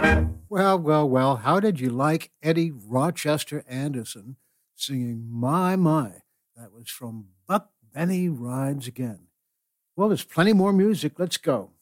Well, well, well, how did you like Eddie Rochester Anderson singing My, My? That was from Buck Benny Rides Again. Well, there's plenty more music. Let's go.